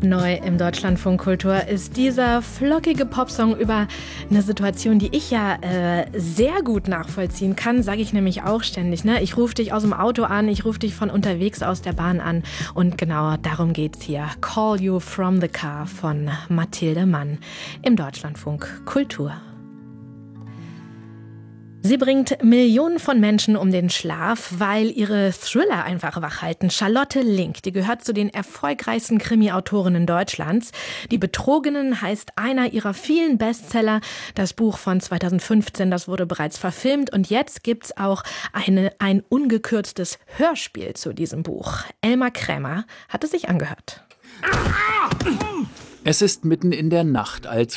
Neu im Deutschlandfunk Kultur ist dieser flockige Popsong über eine Situation, die ich ja sehr gut nachvollziehen kann, sage ich nämlich auch ständig. Ne? Ich rufe dich aus dem Auto an, ich rufe dich von unterwegs aus der Bahn an und genau darum geht's hier. Call You From The Car von Mathilde Mann im Deutschlandfunk Kultur. Sie bringt Millionen von Menschen um den Schlaf, weil ihre Thriller einfach wachhalten. Charlotte Link, die gehört zu den erfolgreichsten Krimi-Autorinnen Deutschlands. Die Betrogenen heißt einer ihrer vielen Bestseller. Das Buch von 2015, das wurde bereits verfilmt. Und jetzt gibt's auch ein ungekürztes Hörspiel zu diesem Buch. Elmar Krämer hat es sich angehört. Es ist mitten in der Nacht, als